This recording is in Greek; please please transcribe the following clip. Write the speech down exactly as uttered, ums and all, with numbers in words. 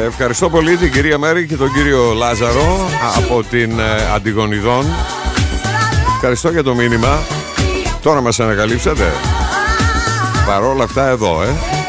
Ε, ευχαριστώ πολύ την κυρία Μέρη και τον κύριο Λάζαρο από την ε, Αντιγονιδών. Ευχαριστώ για το μήνυμα. Τώρα μας ανακαλύψατε. Παρόλα αυτά εδώ, ε.